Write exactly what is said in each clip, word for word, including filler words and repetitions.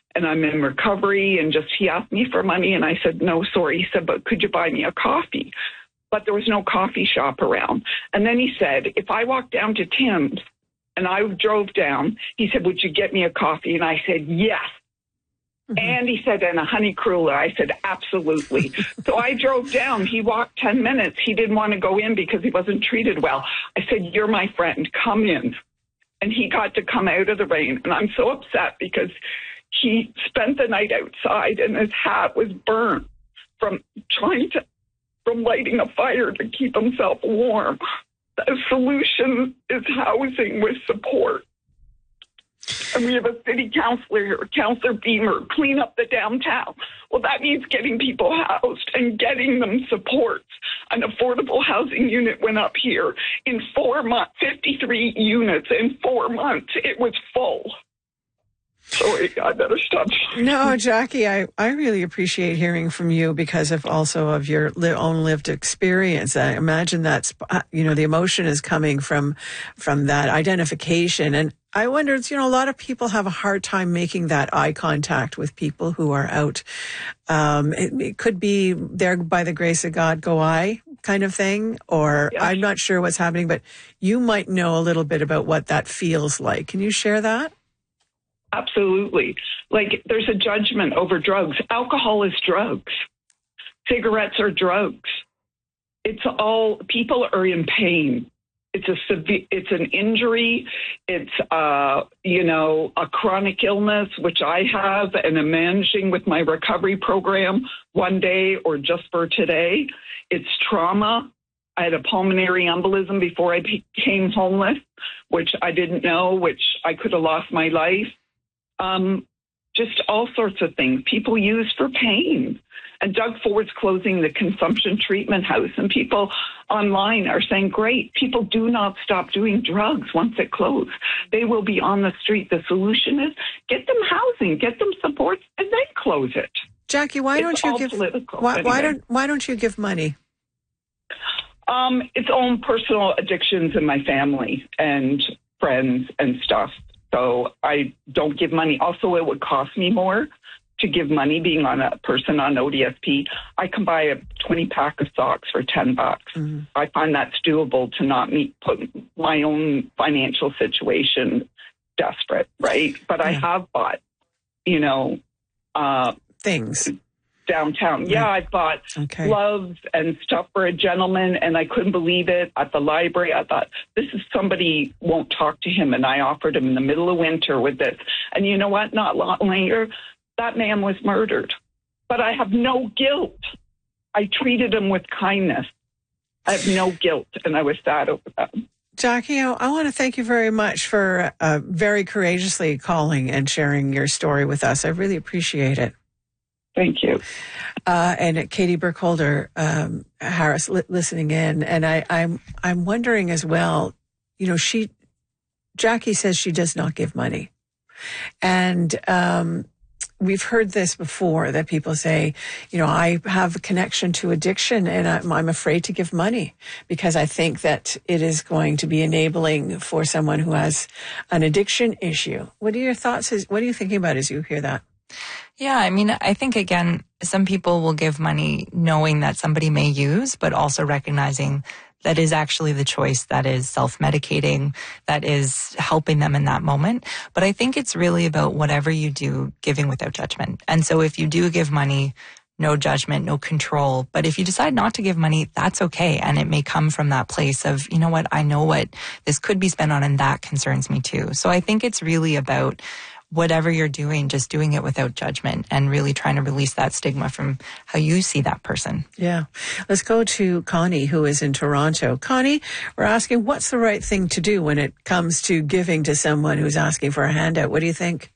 and I'm in recovery, and just he asked me for money, and I said, no, sorry. He said, but could you buy me a coffee? But there was no coffee shop around. And then he said, if I walked down to Tim's, and I drove down, he said, would you get me a coffee? And I said, yes. Mm-hmm. And he said, and a honey cruller. I said, absolutely. So I drove down. He walked ten minutes. He didn't want to go in because he wasn't treated well. I said, you're my friend. Come in. And he got to come out of the rain. And I'm so upset because he spent the night outside and his hat was burnt from trying to, from lighting a fire to keep himself warm. The solution is housing with support. And we have a city councillor here, Councillor Beamer, clean up the downtown. Well, that means getting people housed and getting them supports. An affordable housing unit went up here in four months, fifty-three units in four months. It was full. Sorry, I better stop. No, Jackie, I, I really appreciate hearing from you because of also of your li- own lived experience. I imagine that's, you know, the emotion is coming from, from that identification. And I wonder, you know, a lot of people have a hard time making that eye contact with people who are out. Um, it, it could be there by the grace of God go I kind of thing, or yes. I'm not sure what's happening, but you might know a little bit about what that feels like. Can you share that? Absolutely. Like, there's a judgment over drugs. Alcohol is drugs. Cigarettes are drugs. It's all, people are in pain. It's a severe, it's an injury. It's, uh, you know, a chronic illness, which I have and am managing with my recovery program one day or just for today. It's trauma. I had a pulmonary embolism before I became homeless, which I didn't know, which I could have lost my life. Um, just all sorts of things people use for pain. And Doug Ford's closing the consumption treatment house, and people online are saying, great, people do not stop doing drugs once it closes. They will be on the street. The solution is get them housing, get them support, and then close it. Jackie, why it's don't you give why, anyway. why don't why don't you give money? Um, its own personal addictions in my family and friends and stuff. So I don't give money. Also, it would cost me more to give money being on a person on O D S P. I can buy a twenty pack of socks for ten bucks. Mm-hmm. I find that's doable to not meet, put my own financial situation desperate, right? But yeah. I have bought, you know, uh, things. Downtown. Yeah, yeah, I bought okay. gloves and stuff for a gentleman, and I couldn't believe it. At the library, I thought, this is somebody won't talk to him, and I offered him in the middle of winter with this. And you know what? Not long later, that man was murdered. But I have no guilt. I treated him with kindness. I have no guilt, and I was sad over that. Jackie, I, I want to thank you very much for uh, very courageously calling and sharing your story with us. I really appreciate it. Thank you. Uh, and Katie Burkholder um, Harris li- listening in, and I, I'm I'm wondering as well. You know, she Jackie says she does not give money, and um, we've heard this before that people say, you know, I have a connection to addiction, and I'm, I'm afraid to give money because I think that it is going to be enabling for someone who has an addiction issue. What are your thoughts? As, what are you thinking about as you hear that? Yeah, I mean, I think, again, some people will give money knowing that somebody may use, but also recognizing that is actually the choice that is self-medicating, that is helping them in that moment. But I think it's really about whatever you do, giving without judgment. And so if you do give money, no judgment, no control. But if you decide not to give money, that's okay. And it may come from that place of, you know what, I know what this could be spent on, and that concerns me too. So I think it's really about whatever you're doing, just doing it without judgment and really trying to release that stigma from how you see that person. Yeah. Let's go to Connie, who is in Toronto. Connie, we're asking, what's the right thing to do when it comes to giving to someone who's asking for a handout? What do you think?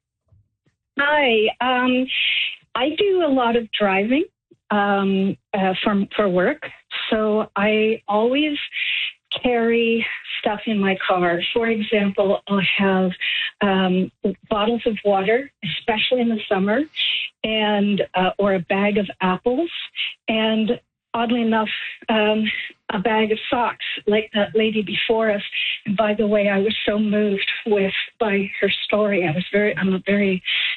Hi. Um, I do a lot of driving um, uh, for, for work. So I always carry stuff in my car. For example, I'll have um, bottles of water, especially in the summer, and uh, or a bag of apples, and oddly enough, um, a bag of socks, like that lady before us. And by the way, I was so moved with by her story. I was very, I'm a very